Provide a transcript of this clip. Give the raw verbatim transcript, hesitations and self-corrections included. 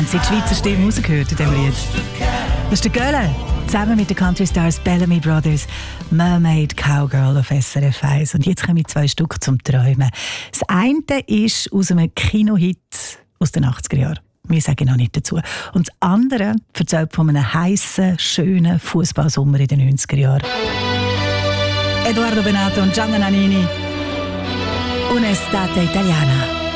Sie die Schweizer Stimme rausgehört in diesem Lied? Das ist der Gölle, zusammen mit den Country Stars Bellamy Brothers, Mermaid Cowgirl auf S R F eins. Und jetzt kommen zwei Stück zum Träumen. Das eine ist aus einem Kinohit aus den achtziger Jahren. Wir sagen noch nicht dazu. Und das andere erzählt von einem heissen, schönen Fußballsommer in den neunziger Jahren. Edoardo Bennato und Gianna Nannini. Un'estate italiana.